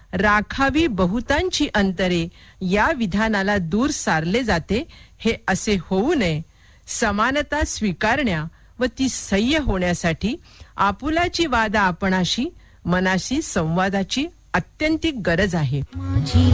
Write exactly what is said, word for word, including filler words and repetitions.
राखावी बहुतांची अंतरे या विधानाला दूर सारले जाते, हे असे होऊ नये. समानता स्वीकारण्या व ती सह्य होण्यासाठी आपुलाची वादा आपणाशी मनाशी संवादाची अत्यंतिक गरज आहे.